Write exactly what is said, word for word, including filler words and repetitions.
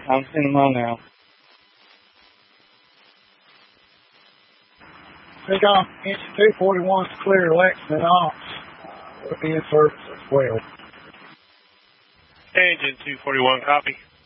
I'm sending them on now. Take off engine two forty-one is clear, Lexington ops. Will be in service as well. Engine two forty-one, copy.